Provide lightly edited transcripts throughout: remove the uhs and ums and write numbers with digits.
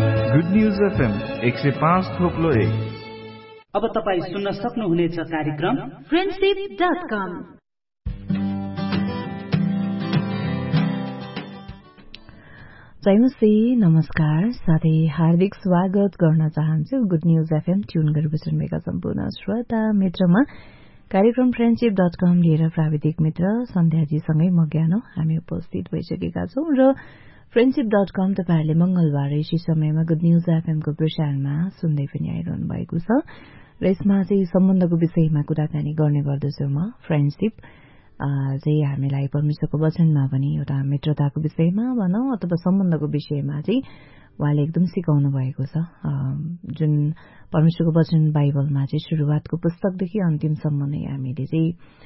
Good news FM 105.1। अब तपाईँ सुन्न सक्नुहुनेछ कार्यक्रम friendship.com। जयमसी नमस्कार साथै हार्दिक स्वागत गर्न चाहन्छु गुड न्यूज एफएम ट्युन गरी बस्नुभएका सम्पूर्ण श्रोता मित्रमा कार्यक्रम friendship.com लिएर प्राविधिक मित्र सन्ध्याजीसँगै म ज्ञानो हामी उपस्थित भइसकेका छौं र friendship.com तपाईहरुले मंगलबार यसै समयमा गुड न्यूज एफएमको प्रसारणमा सुन्दै पनि आइरहनु भएको छ र यसमा चाहिँ सम्बन्धको विषयमा कुराकानी गर्ने गर्दछु म। फ्रेन्डशिप चाहिँ हामीलाई परमेश्वरको वचनमा पनि एउटा मित्रताको विषयमा भनौं अथवा सम्बन्धको विषयमा चाहिँ उहाँले एकदम सिकाउनु भएको छ। जुन परमेश्वरको वचन बाइबलमा चाहिँ सुरुवातको पुस्तकदेखि अन्तिमसम्म नै हामीले चाहिँ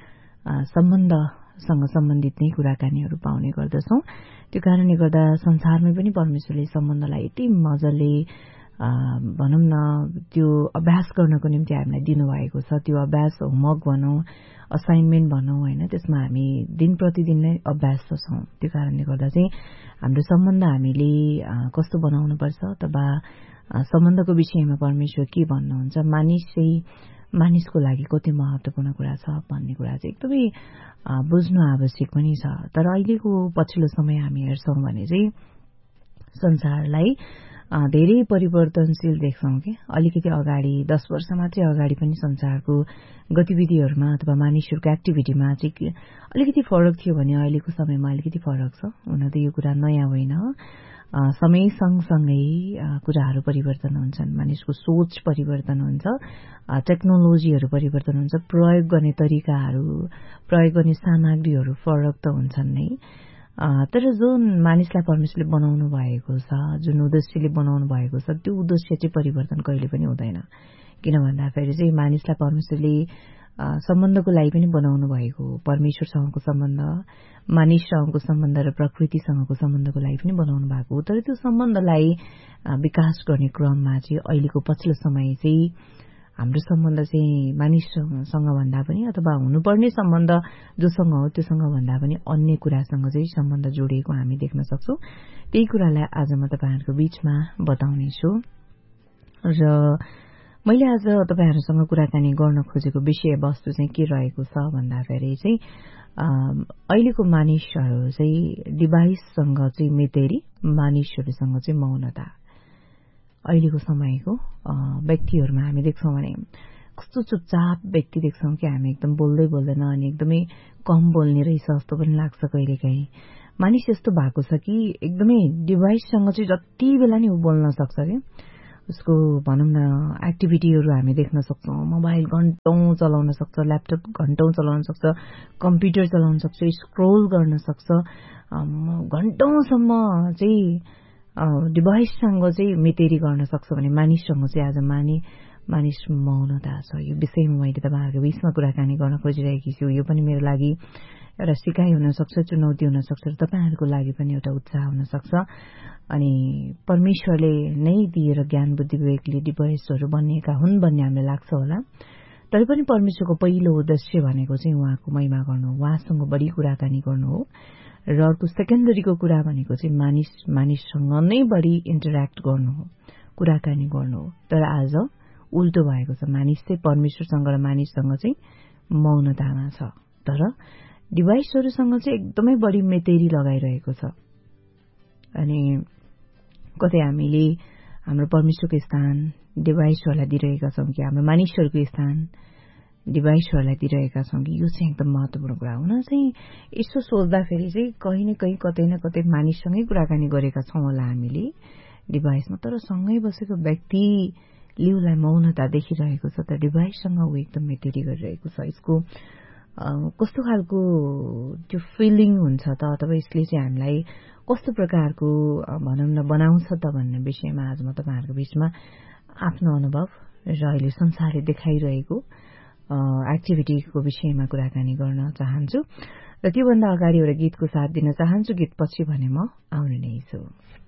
सम्बन्धसँग सम्बन्धित नै कुराकानीहरू पाउने गर्दछौं। त्यो कारणले गर्दा संसारमै पनि परमेश्वरले सम्बन्धलाई यति मजाले भनौं न त्यो अभ्यास गर्नको निम्ति हामीलाई दिनुभएको छ। त्यो अभ्यास होमवर्क भनौं असाइनमेन्ट भनौं हैन, त्यसमा हामी दिन प्रतिदिन नै अभ्यास छौं। त्यो कारणले गर्दा चाहिँ हाम्रो सम्बन्ध हामीले कस्तो बनाउनु पर्छ अथवा सम्बन्धको विषयमा परमेश्वर के भन्नुहुन्छ, मानिसको लागि कति महत्वपूर्ण कुरा छ भन्ने कुरा चाहिँ एकदमै बुझ्नु आवश्यक पनि छ। तर अहिलेको पछिल्लो समय हामी हेर्छौं भने चाहिँ संसारलाई धेरै परिवर्तनशील देख्छौं के। अलिकति अगाडि 10 वर्षमा चाहिँ अगाडि पनि संसारको गतिविधिहरूमा अथवा मानिसहरूको एक्टिभिटीमा चाहिँ अलिकति फरक थियो भने अहिलेको समयमा अलिकति फरक छ। हुन त यो कुरा नयाँ होइन, समय सँगसँगै कुराहरू परिवर्तन हुन्छन्, मानिसको सोच परिवर्तन हुन्छ, टेक्नोलोजीहरू परिवर्तन हुन्छ, प्रयोग गर्ने तरिकाहरू प्रयोग गर्ने सामग्रीहरू फरक त हुन्छन् नै। तर जुन मानिसलाई परमेश्वरले बनाउनु भएको छ, जुन उद्देश्यले बनाउनु भएको छ, त्यो उद्देश्य चाहिँ परिवर्तन कहिले पनि हुँदैन। किन भन्दाखेरि चाहिँ मानिसलाई परमेश्वरले सम्बन्धको लागि पनि बनाउनु भएको हो। परमेश्वरसँगको सम्बन्ध, मानिससँगको सम्बन्ध र प्रकृतिसँगको सम्बन्धको लागि पनि बनाउनु भएको हो। तर त्यो सम्बन्धलाई विकास गर्ने क्रममा चाहिँ अहिलेको पछिल्लो समय चाहिँ हाम्रो सम्बन्ध चाहिँ मानिससँग भन्दा पनि अथवा हुनुपर्ने सम्बन्ध जोसँग हो त्योसँग भन्दा पनि अन्य कुरासँग चाहिँ सम्बन्ध जोडिएको हामी देख्न सक्छौं। त्यही कुरालाई आज म तपाईहरुको बीचमा बताउने छु र मैले आज तपाईहरुसँग कुराकानी गर्न खोजेको विषयवस्तु चाहिँ के रहेको छ भन्दाखेरि चाहिँ अहिलेको मानिसहरू चाहिँ डिभाइससँग चाहिँ मेतेरी, मानिसहरूसँग चाहिँ मौनता। अहिलेको समयको व्यक्तिहरूमा हामी देख्छौं भने कस्तो चुपचाप व्यक्ति देख्छौं कि हामी एकदम बोल्दै बोल्दैन अनि एकदमै कम बोल्ने रहेछ जस्तो पनि लाग्छ कहिलेकाहीँ। मानिस यस्तो भएको छ कि एकदमै डिभाइससँग चाहिँ जति बेला नि उ बोल्न सक्छ के। उसको भनौं न एक्टिभिटीहरू हामी देख्न सक्छौं। मोबाइल घण्टौं चलाउन सक्छ, ल्यापटप घण्टौं चलाउन सक्छ, कम्प्युटर चलाउन सक्छ, स्क्रोल गर्न सक्छ, घण्टौंसम्म चाहिँ डिभाइससँग चाहिँ मेतेरी गर्न सक्छ भने मानिससँग चाहिँ आज मानिस मौनता छ। यो विषयमा मैले तपाईहरुको बीचमा कुराकानी गर्न खोजिरहेकी छु। यो पनि मेरो लागि एउटा सिकाइ हुन सक्छ, चुनौती हुन सक्छ र तपाईहरुको लागि पनि एउटा उत्साह हुन सक्छ। अनि परमेश्वरले नै दिएर ज्ञान बुद्धि विवेकले डिभाइसहरू बनिएका हुन् भन्ने हामीलाई लाग्छ होला। तर पनि परमेश्वरको पहिलो उद्देश्य भनेको चाहिँ उहाँको महिमा गर्नु हो, उहाँसँग बढी कुराकानी गर्नु हो र अर्को सेकेन्डरीको कुरा भनेको चाहिँ मानिससँग नै बढी इन्टरेक्ट गर्नु हो, कुराकानी गर्नु हो। तर आज उल्टो भएको छ, मानिस चाहिँ परमेश्वरसँग र मानिससँग चाहिँ मौनतामा छ, तर डिभाइसहरूसँग चाहिँ एकदमै बढी मेतेरी लगाइरहेको छ। अनि कतै हामीले हाम्रो परमेश्वरको स्थान डिभाइसहरूलाई दिइरहेका छौं कि हाम्रो मानिसहरूको स्थान डिभाइसहरूलाई दिइरहेका छौं कि यो चाहिँ एकदम महत्वपूर्ण कुरा हुन चाहिँ यसो सोच्दाखेरि चाहिँ कहीँ न कहीँ कतै न कतै मानिससँगै कुराकानी गरेका छौं होला हामीले डिभाइसमा, तर सँगै बसेको व्यक्तिले उसलाई मौनता देखिरहेको छ, तर डिभाइससँग ऊ एकदम मेतेरी गरिरहेको छ। यसको कस्तो खालको त्यो फिलिङ हुन्छ त अथवा यसले चाहिँ हामीलाई कस्तो प्रकारको भनौं न बनाउँछ त भन्ने विषयमा आज म तपाईहरुको बीचमा आफ्नो अनुभव र अहिले संसारले देखाइरहेको एक्टिभिटीको विषयमा कुराकानी गर्न चाहन्छु। र त्योभन्दा अगाडि एउटा गीतको साथ दिन चाहन्छु। गीतपछि भने म आउने नै छु।